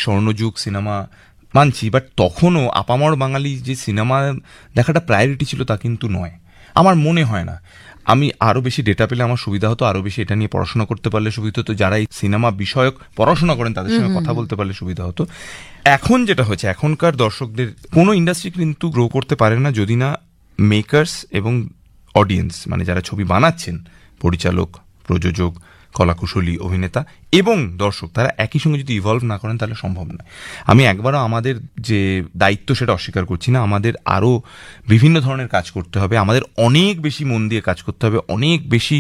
স্বর্ণযুগ cinema মানছি, but তখনও আপামর বাঙালি যে সিনেমা দেখাটা প্রায়োরিটি ছিল তা কিন্তু নয়, আমার মনে হয় না। আমি আরও বেশি ডেটা পেলে আমার সুবিধা হতো, আরও বেশি এটা নিয়ে পড়াশোনা করতে পারলে সুবিধা হতো, যারা এই সিনেমা বিষয়ক পড়াশোনা করেন তাদের সঙ্গে কথা বলতে পারলে সুবিধা হতো। এখন যেটা হচ্ছে, এখনকার দর্শকদের কোনো ইন্ডাস্ট্রি কিন্তু গ্রো করতে পারে না যদি না মেকার্স এবং অডিয়েন্স, মানে যারা ছবি বানাচ্ছেন, পরিচালক, প্রযোজক, কলাকুশলী, অভিনেতা এবং দর্শক, তারা একই সঙ্গে যদি ইভলভ না করেন তাহলে সম্ভব নয়। আমি একবারও আমাদের যে দায়িত্ব সেটা অস্বীকার করছি না, আমাদের আরও বিভিন্ন ধরনের কাজ করতে হবে, আমাদের অনেক বেশি মন দিয়ে কাজ করতে হবে, অনেক বেশি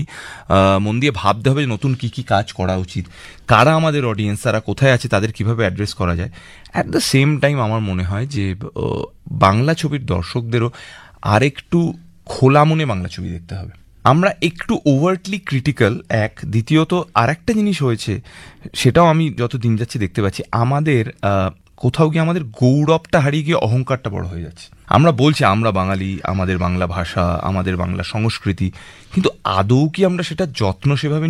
মন দিয়ে ভাবতে হবে নতুন কী কী কাজ করা উচিত, কারা আমাদের অডিয়েন্স, তারা কোথায় আছে, তাদের কিভাবে অ্যাড্রেস করা যায়। অ্যাট দ্য সেম টাইম আমার মনে হয় যে বাংলা ছবির দর্শকদেরও আরেকটু খোলা মনে বাংলা ছবি দেখতে হবে। আমরা একটু ওভারটলি ক্রিটিক্যাল, এক। দ্বিতীয়ত আর একটা জিনিস হয়েছে, সেটাও আমি যত দিন যাচ্ছে দেখতে পাচ্ছি, আমাদের কোথাও গিয়ে আমাদের গৌরবটা হারিয়ে গিয়ে অহংকারটা বড় হয়ে যাচ্ছে। আমরা বলছি আমরা বাঙালি, আমাদের বাংলা ভাষা, আমাদের বাংলা সংস্কৃতি, কিন্তু আদৌ কি আমরা সেটা যত্ন সেভাবে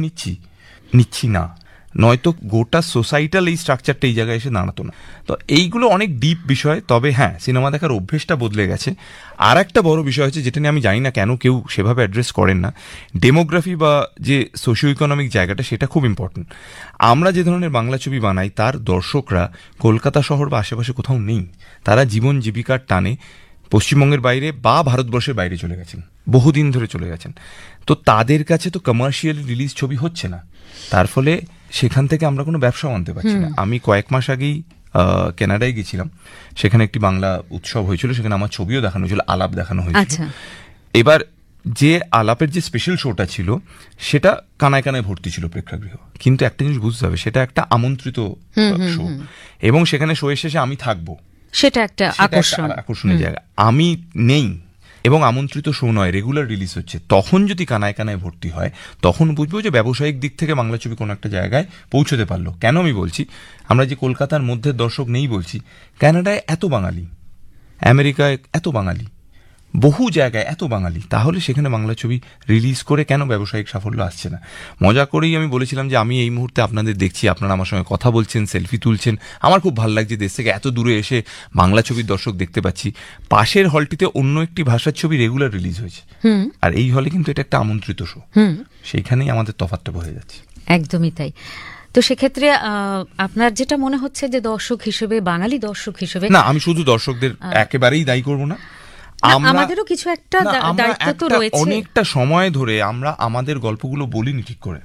নিচ্ছি না, নয়তো গোটা সোসাইটাল এই স্ট্রাকচারটা এই জায়গায় এসে দাঁড়াতো না। তো এইগুলো অনেক ডিপ বিষয়, তবে হ্যাঁ, সিনেমা দেখার অভ্যেসটা বদলে গেছে। আর একটা বড় বিষয় হচ্ছে, যেটা নিয়ে আমি জানি না কেন কেউ সেভাবে অ্যাড্রেস করেন না, ডেমোগ্রাফি বা যে সোশিও ইকোনমিক জায়গাটা, সেটা খুব ইম্পর্টেন্ট। আমরা যে ধরনের বাংলা ছবি বানাই তার দর্শকরা কলকাতা শহর বা আশেপাশে কোথাও নেই, তারা জীবন জীবিকার টানে পশ্চিমবঙ্গের বাইরে বা ভারতবর্ষের বাইরে চলে গেছেন, বহুদিন ধরে চলে গেছেন। তো তাদের কাছে তো কমার্শিয়ালি রিলিজ ছবি হচ্ছে না, তার ফলে সেখান থেকে আমরা কোনো ব্যবসাও আনতে পারছি না। আমি কয়েক মাস আগেই কানাডায় গেছিলাম, সেখানে একটি বাংলা উৎসব হয়েছিল, সেখানে আমার ছবিও দেখানো হয়েছিল, আলাপ দেখানো হয়েছিল। এবার যে আলাপের যে স্পেশাল শোটা ছিল সেটা কানায় কানায় ভর্তি ছিল প্রেক্ষাগৃহ, কিন্তু একটা জিনিস বুঝতে হবে, সেটা একটা আমন্ত্রিত শো, এবং সেখানে শো শেষে আমি থাকবো, সেটা একটা আকর্ষণীয় জায়গা। আমি নেই এবং আমন্ত্রিত শো নয়, রেগুলার রিলিজ হচ্ছে, তখন যদি কানায় কানায় ভর্তি হয়, তখন বুঝবো যে ব্যবসায়িক দিক থেকে বাংলা ছবি কোনো একটা জায়গায় পৌঁছতে পারলো। কেন আমি বলছি, আমরা যে কলকাতার মধ্যে দর্শক নেই বলছি, কানাডায় এত বাঙালি, আমেরিকায় এত বাঙালি, বহু জায়গায় এত বাঙালি, তাহলে সেখানে বাংলা ছবি রিলিজ করে কেন ব্যবসায়িক সাফল্য আসছে না? মজা করেই আমি বলেছিলাম যে আমি এই মুহূর্তে আপনাদের দেখছি, আপনারা আমার সঙ্গে কথা বলছেন, সেলফি তুলছেন, আমার খুব ভালো লাগছে, দেশ থেকে এত দূরে এসে বাংলা ছবির দর্শক দেখতে পাচ্ছি। পাশের হলটিতে অন্য একটি ভাষার ছবি রেগুলার রিলিজ হয়েছে, আর এই হলে কিন্তু এটা একটা আমন্ত্রিত শো, সেইখানেই আমাদের তফাৎটা বোঝা যাচ্ছে। একদমই তাই। তো সেক্ষেত্রে আপনার যেটা মনে হচ্ছে যে দর্শক হিসেবে, বাঙালি দর্শক হিসেবে, না, আমি শুধু দর্শকদের একেবারেই দায়ী করবো না, আমাদেরও কিছু একটা দায়িত্ব তো রয়েছে। অনেকটা সময় ধরে আমরা আমাদের গল্পগুলো বলিনি ঠিক করে,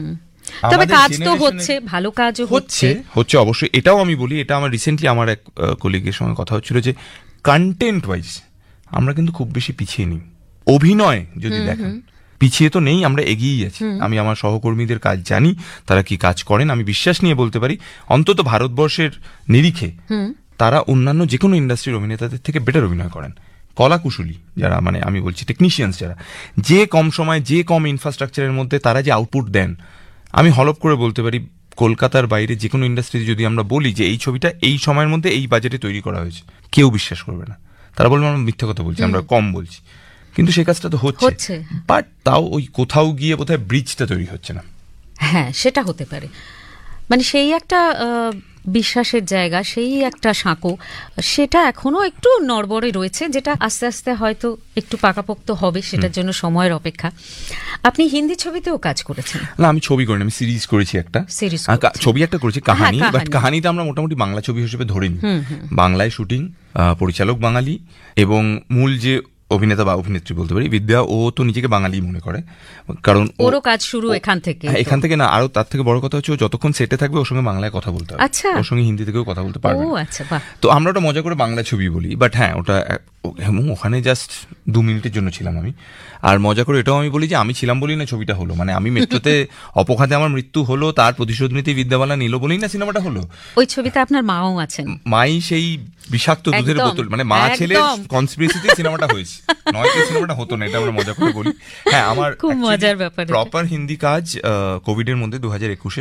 তবে কাজ তো হচ্ছে, ভালো কাজও হচ্ছে অবশ্যই। এটাও আমি বলি, এটা আমার রিসেন্টলি আমার এক কলিগের সঙ্গে কথা হচ্ছিল যে কন্টেন্ট ওয়াইজ আমরা কিন্তু খুব বেশি পিছিয়ে নেই। অভিনয় যদি দেখেন, পিছিয়ে তো নেই, আমরা এগিয়েই আছি। আমি আমার সহকর্মীদের কাজ জানি, তারা কি কাজ করেন, আমি বিশ্বাস নিয়ে বলতে পারি অন্তত ভারতবর্ষের নিরিখে তারা অন্যান্য যে কোনো ইন্ডাস্ট্রির অভিনেতাদের থেকে বেটার অভিনয় করেন। কলাকুশলী যারা, মানে আমি বলছি টেকনিশিয়ানস যারা, যে কম সময়, যে কম ইনফ্রাস্ট্রাকচারের মধ্যে তারা যে আউটপুট দেন, আমি হলপ করে বলতে পারি কলকাতার বাইরে যে কোনো ইন্ডাস্ট্রিতে যদি আমরা বলি যে এই ছবিটা এই সময়ের মধ্যে এই বাজেটে তৈরি করা হয়েছে, কেউ বিশ্বাস করবে না, তারা বলবে আমরা মিথ্যা কথা বলছি, আমরা কম বলছি। কিন্তু সেই কাজটা তো হচ্ছে, বাট তাও ওই কোথাও গিয়ে বোধহয় ব্রিজটা তৈরি হচ্ছে না। হ্যাঁ, সেটা হতে পারে, মানে সেই একটা বিশ্বাসের জায়গা, সেই একটা সাঁকো, সেটা এখনো একটু নড়বড়ে রয়েছে, যেটা আস্তে আস্তে হয়তো একটু পাকাপোক্ত হবে, সেটার জন্য সময়ের অপেক্ষা। আপনি হিন্দি ছবিতেও কাজ করেছেন? না, আমি ছবি করিনি, আমি সিরিজ করেছি, একটা ছবি একটা করেছি, কাহানি। বাট কাহানিটা আমরা মোটামুটি বাংলা ছবি হিসেবে ধরিনি, বাংলায় শুটিং, পরিচালক বাঙালি, এবং মূল যে অভিনেতা বা অভিনেত্রী বলতে পারি বিদ্যা, ও তো নিজেকে বাঙালি মনে করে, কারণ ওরও কাজ শুরু এখান থেকে না, আরো তার থেকে বড় কথা হচ্ছে ও যতক্ষণ সেটে থাকবে ওর সঙ্গে বাংলায় কথা বলতে হবে, ওর সঙ্গে হিন্দি থেকেও কথা বলতে পারবে। তো আমরা ওটা মজা করে বাংলা ছবি বলি, বাট হ্যাঁ, ওটা ওখানে জাস্ট 2 মিনিটের জন্য ছিলাম আমি। আর মজা করে এটাও আমি বলি যে আমি ছিলাম বলি না ছবিটা হলো, মানে আমি মেট্রোতে অপঘাতে আমার মৃত্যু হলো, তার প্রতিশোধ নিতে বিদ্যাবালা নিল বলেই না সিনেমাটা হলো। ওই ছবিতে আপনার মাও আছেন, মাই সেই বিষাক্ত দুধের বোতল, মানে মা ছেলের কনস্পিরেসিতে সিনেমাটা হয়েছে, নয়তো সিনেমাটা হতো না, এটা আমরা মজা করে বলি। হ্যাঁ, আমার খুব মজার ব্যাপার, প্রপার হিন্দি কাজ কোভিডের মধ্যে 2021-এ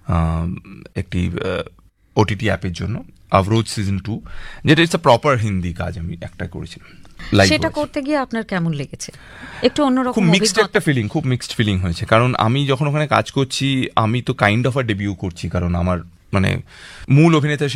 একটি ওটিটি অ্যাপের জন্য অবরোধ সিজন 2, যেটা ইটস আ প্রপার হিন্দি কাজ, আমি একটা করেছিলাম। সেটা করতে গিয়ে আপনার কেমন লেগেছে? একটু অন্যরকম, খুব মিক্সড একটা ফিলিং, খুব মিক্সড ফিলিং হয়েছে, কারণ আমি যখন ওখানে কাজ করছি, আমি তো কাইন্ড অফ আ ডেবিউ করছি, কারণ আমার মানে মূল অভিনেতা